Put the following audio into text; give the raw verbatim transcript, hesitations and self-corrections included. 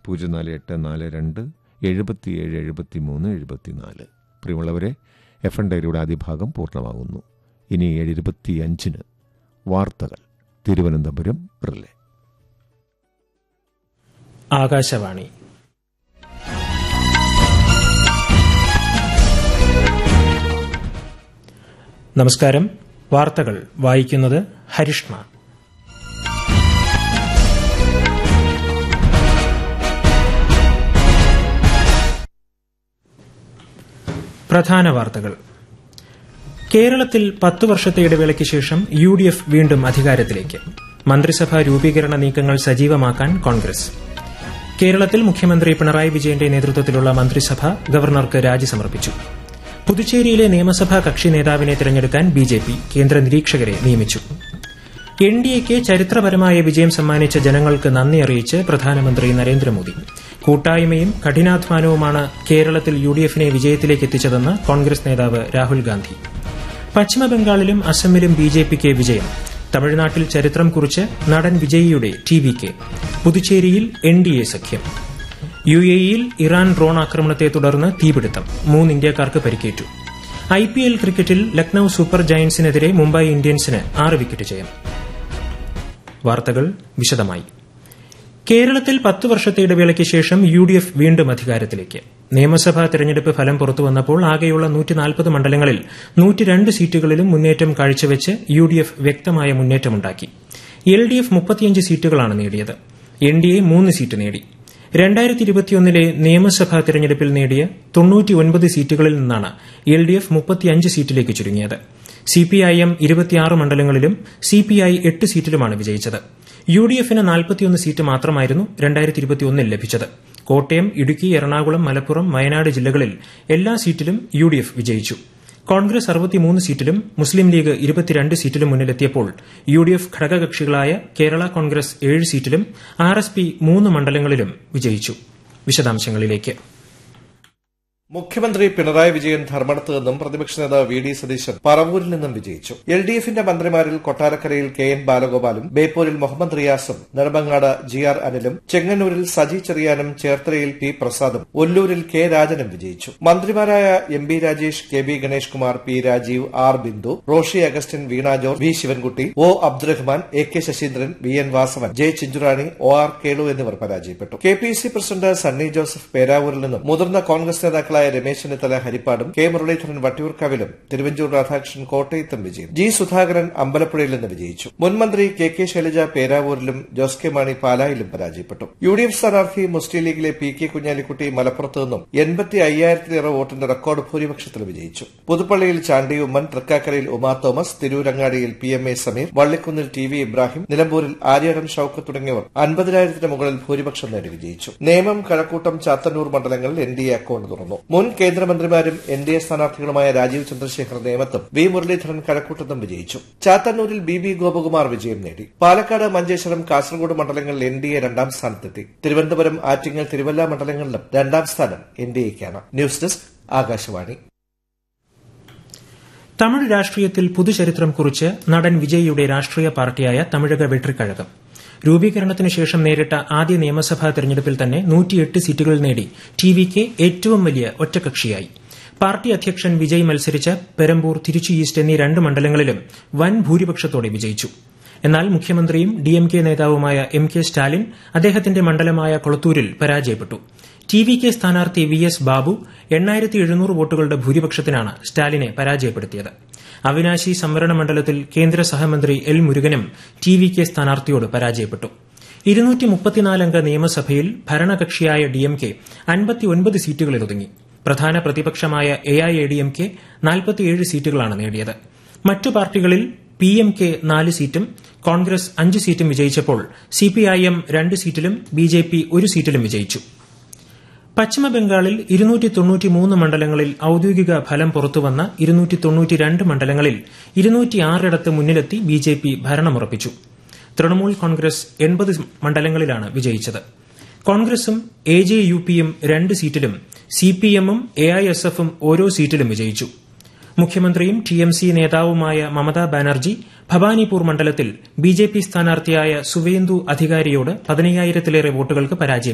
പൂജ്യം നാല് എട്ട് നാല് രണ്ട് എഴുപത്തിയേഴ് എഴുപത്തി മൂന്ന് എഴുപത്തിനാല്. പ്രിയമുള്ളവരെ, എഫ് എൻ ഡയറിയുടെ ആദ്യ ഭാഗം പൂർണ്ണമാകുന്നു. ഇനി ഏഴ് ഇരുപത്തി അഞ്ചിന് വാർത്തകൾ തിരുവനന്തപുരം റിലേ. ആകാശവാണി. നമസ്കാരം. വാർത്തകൾ വായിക്കുന്നത് ഹരിഷ്ണ. പ്രധാന വാർത്തകൾ. കേരളത്തിൽ പത്തു വർഷത്തെ ഇടവേളയ്ക്ക് ശേഷം യു ഡി എഫ് വീണ്ടും അധികാരത്തിലേക്ക്. മന്ത്രിസഭാ രൂപീകരണ നീക്കങ്ങൾ സജീവമാക്കാൻ കോൺഗ്രസ്. കേരളത്തിൽ മുഖ്യമന്ത്രി പിണറായി വിജയന്റെ നേതൃത്വത്തിലുള്ള മന്ത്രിസഭ ഗവർണർക്ക് രാജി സമർപ്പിച്ചു. പുതുച്ചേരിയിലെ നിയമസഭാ കക്ഷി നേതാവിനെ തെരഞ്ഞെടുക്കാൻ ബി ജെ പി കേന്ദ്ര നിരീക്ഷകരെ നിയമിച്ചു. എൻ ഡി എക്ക് ചരിത്രപരമായ വിജയം സമ്മാനിച്ച ജനങ്ങൾക്ക് നന്ദി അറിയിച്ച് പ്രധാനമന്ത്രി നരേന്ദ്രമോദി. കൂട്ടായ്മയും കഠിനാധ്വാനവുമാണ് കേരളത്തിൽ യു ഡി എഫിനെ വിജയത്തിലേക്ക് എത്തിച്ചതെന്ന് കോൺഗ്രസ് നേതാവ് രാഹുൽ ഗാന്ധി. പശ്ചിമബംഗാളിലും അസമിലും ബി ജെ പിക്ക് വിജയം. തമിഴ്നാട്ടിൽ ചരിത്രം കുറിച്ച് നടൻ വിജയിയുടെ T V K. പുതുച്ചേരിയിൽ N D A സഖ്യം. യു എ ഇയിൽ ഇറാൻ ഡ്രോൺ ആക്രമണത്തെ തുടർന്ന് തീപിടുത്തം. മൂന്ന് ഇന്ത്യക്കാർക്ക് പരിക്കേറ്റു. ഐ പി എൽ ക്രിക്കറ്റിൽ ലക്നൌ സൂപ്പർ ജയന്റ്സിനെതിരെ മുംബൈ ഇന്ത്യൻസിന് ആറ് വിക്കറ്റ് ജയം. വാർത്തകൾ വിശദമായി. കേരളത്തിൽ പത്ത് വർഷത്തെ ഇടവേളയ്ക്ക് ശേഷം യു ഡി എഫ് വീണ്ടും അധികാരത്തിലേക്ക്. നിയമസഭാ തെരഞ്ഞെടുപ്പ് ഫലം പുറത്തുവന്നപ്പോൾ ആകെയുള്ള നൂറ്റി നാൽപ്പത് മണ്ഡലങ്ങളിൽ നൂറ്റിരണ്ട് സീറ്റുകളിലും മുന്നേറ്റം കാഴ്ചവെച്ച് യു ഡി എഫ് വ്യക്തമായ മുന്നേറ്റമുണ്ടാക്കി. എൽ ഡി എഫ് മുപ്പത്തിയഞ്ച് സീറ്റുകളാണ് നേടിയത്. എൻ ഡി എ മൂന്ന് സീറ്റ് നേടി. രണ്ടായിരത്തി ഇരുപത്തിയൊന്നിലെ നിയമസഭാ തെരഞ്ഞെടുപ്പിൽ നേടിയ തൊണ്ണൂറ്റിയൊൻപത് സീറ്റുകളിൽ നിന്നാണ് എൽ ഡി എഫ് മുപ്പത്തിയഞ്ച് സീറ്റിലേക്ക് ചുരുങ്ങിയത്. സി പി ഐ എം ഇരുപത്തിയാറ് മണ്ഡലങ്ങളിലും സി പി ഐ എട്ട് സീറ്റിലുമാണ് വിജയിച്ചത്. യു ഡി എഫിന് നാൽപ്പത്തിയൊന്ന് സീറ്റ് മാത്രമായിരുന്നു രണ്ടായിരത്തി ഇരുപത്തിയൊന്നിൽ ലഭിച്ചത്. കോട്ടയം, ഇടുക്കി, എറണാകുളം, മലപ്പുറം, വയനാട് ജില്ലകളിൽ എല്ലാ സീറ്റിലും യു ഡി എഫ് വിജയിച്ചു. കോൺഗ്രസ് അറുപത്തിമൂന്ന് സീറ്റിലും മുസ്ലിം ലീഗ് ഇരുപത്തിരണ്ട് സീറ്റിലും മുന്നിലെത്തിയപ്പോൾ U D F ഘടകകക്ഷികളായ Kerala Congress ഏഴ് സീറ്റിലും ആർ എസ് പി മൂന്ന് മണ്ഡലങ്ങളിലും വിജയിച്ചു. വിശദാംശങ്ങളിലേക്ക്. മുഖ്യമന്ത്രി പിണറായി വിജയൻ ധർമ്മടത്ത് നിന്നും പ്രതിപക്ഷ നേതാവ് വി ഡി സതീശൻ പറവൂരിൽ നിന്നും വിജയിച്ചു. എൽ ഡി എഫിന്റെ മന്ത്രിമാരിൽ കൊട്ടാരക്കരയിൽ K N ബാലഗോപാലും ബേപ്പൂരിൽ Muhammad റിയാസും Nedumangad G R അനിലും ചെങ്ങന്നൂരിൽ സജി ചെറിയാനും ചേർത്തലയിൽ പി പ്രസാദും ഒല്ലൂരിൽ കെ രാജനും വിജയിച്ചു. മന്ത്രിമാരായ M B Rajesh, K B Ganesh Kumar, P Rajeev, R Bindu, Roshy Augustine, Veena George, V Sivankutty, O Abdurahman, A K Saseendran, V N Vasavan, J Chinchu Rani, O R Kelu എന്നിവർ പരാജയപ്പെട്ടു. K P C president Sunny Joseph പേരാവൂരിൽ നിന്നും മുതിർന്ന കോൺഗ്രസ് നേതാക്കളായ രമേശ് ചെന്നിത്തല ഹരിപ്പാടും കെ മുരളീധരൻ വട്ടിയൂർക്കാവിലും തിരുവഞ്ചൂർ രാധാകൃഷ്ണൻ കോട്ടയത്തും വിജയം. ജി സുധാകരൻ അമ്പലപ്പുഴയിൽ നിന്ന് വിജയിച്ചു. മുൻമന്ത്രി K K Shailaja പേരാവൂരിലും Jose K Mani പാലായിലും പരാജയപ്പെട്ടു. യു ഡി എഫ് സ്ഥാനാർത്ഥി മുസ്ലിം ലീഗിലെ പി കെ കുഞ്ഞാലിക്കുട്ടി മലപ്പുറത്തു നിന്നും എൺപത്തി അയ്യായിരത്തിലേറെ വോട്ടിന്റെ റെക്കോർഡ് ഭൂരിപക്ഷത്തിൽ വിജയിച്ചു. പുതുപ്പള്ളിയിൽ ചാണ്ടി ഉമ്മൻ, തൃക്കാക്കരയിൽ Uma Thomas, തിരൂരങ്ങാടിയിൽ P M A Sameer, വള്ളിക്കുന്നിൽ T V Ibrahim, നിലമ്പൂരിൽ ആര്യാടൻ ഷൌക്കത്ത് തുടങ്ങിയവർ അൻപതിനായിരത്തിന് മുകളിൽ ഭൂരിപക്ഷം നേടി വിജയിച്ചു. നേമം, കഴക്കൂട്ടം, ചാത്തന്നൂർ മണ്ഡലങ്ങളിൽ എൻ ഡി എ അക്കൌണ്ട് തുറന്നു. മുൻ കേന്ദ്രമന്ത്രിമാരും N D A സ്ഥാനാർത്ഥികളുമായ Rajeev Chandrasekhar നേമത്തും V Muraleedharan കഴക്കൂട്ടത്തും വിജയിച്ചു. ചാത്തന്നൂരിൽ ബി ബി ഗോപകുമാർ വിജയം നേടി. പാലക്കാട്, മഞ്ചേശ്വരം, കാസർഗോഡ് മണ്ഡലങ്ങളിൽ എൻ ഡി എ രണ്ടാം സ്ഥാനത്തെത്തി. തിരുവനന്തപുരം, ആറ്റിങ്ങൽ, തിരുവല്ല മണ്ഡലങ്ങളിലും രണ്ടാം സ്ഥാനം N D എക്കാണ്. News desk, Akashvani. Tamil രാഷ്ട്രീയത്തിൽ പുതുചരിത്രം കുറിച്ച് നടൻ വിജയിയുടെ രാഷ്ട്രീയ പാർട്ടിയായ തമിഴക വെട്രിക്കഴകം രൂപീകരണത്തിനു ശേഷം നേരിട്ട ആദ്യ നിയമസഭാ തെരഞ്ഞെടുപ്പിൽ തന്നെ നൂറ്റിയെട്ട് സീറ്റുകൾ നേടി ടി വി കെ ഏറ്റവും വലിയ ഒറ്റകക്ഷിയായി. പാർട്ടി അധ്യക്ഷൻ വിജയ് മത്സരിച്ച പെരമ്പൂർ, തിരുച്ചി ഈസ്റ്റ് എന്നീ രണ്ട് മണ്ഡലങ്ങളിലും വൻ ഭൂരിപക്ഷത്തോടെ വിജയിച്ചു. എന്നാൽ മുഖ്യമന്ത്രിയും ഡി എം കെ നേതാവുമായ എം കെ സ്റ്റാലിൻ അദ്ദേഹത്തിന്റെ മണ്ഡലമായ കൊളത്തൂരിൽ പരാജയപ്പെട്ടു. ടി വി കെ സ്ഥാനാർത്ഥി വി എസ് ബാബു എണ്ണായിരത്തി എഴുന്നൂറ് വോട്ടുകളുടെ ഭൂരിപക്ഷത്തിനാണ് സ്റ്റാലിനെ പരാജയപ്പെടുത്തിയത്. അവിനാശി സംവരണ മണ്ഡലത്തിൽ കേന്ദ്ര സഹമന്ത്രി എൽ മുരുകനും ടി വി കെ സ്ഥാനാർത്ഥിയോട് പരാജയപ്പെട്ടു. ഇരുന്നൂറ്റി മുപ്പത്തിനാലംഗ നിയമസഭയിൽ ഭരണകക്ഷിയായ ഡി എം കെ അൻപത്തിയൊൻപത് സീറ്റുകളിൽ ഒതുങ്ങി. പ്രധാന പ്രതിപക്ഷമായ A I A D M K നാൽപ്പത്തിയേഴ് സീറ്റുകളാണ് നേടിയത്. മറ്റു പാർട്ടികളിൽ പി എം കെ നാല് സീറ്റും കോൺഗ്രസ് അഞ്ച് സീറ്റും വിജയിച്ചപ്പോൾ സി പി ഐ എം രണ്ട് സീറ്റിലും ബി ജെ പി ഒരു സീറ്റിലും വിജയിച്ചു. പശ്ചിമബംഗാളിൽ ഇരുന്നൂറ്റി തൊണ്ണൂറ്റിമൂന്ന് മണ്ഡലങ്ങളിൽ ഔദ്യോഗിക ഫലം പുറത്തുവന്ന ഇരുന്നൂറ്റി തൊണ്ണൂറ്റിരണ്ട് മണ്ഡലങ്ങളിൽ ഇരുന്നൂറ്റിയാറിടത്ത് മുന്നിലെത്തി B J P ഭരണമുറപ്പിച്ചു. Trinamool Congress എൺപത് മണ്ഡലങ്ങളിലാണ് വിജയിച്ചത്. കോൺഗ്രസും എ ജെ യു പിയും രണ്ട് സീറ്റിലും സി പി എമ്മും എ ഐ എസ് എഫും ഓരോ സീറ്റിലും വിജയിച്ചു. മുഖ്യമന്ത്രിയും ടി എം സി നേതാവുമായ മമതാ ബാനർജി ഭവാനിപൂർ മണ്ഡലത്തിൽ ബി ജെ പി സ്ഥാനാർത്ഥിയായ സുവേന്ദു അധികാരിയോട് പതിനയ്യായിരത്തിലേറെ വോട്ടുകൾക്ക് പരാജയം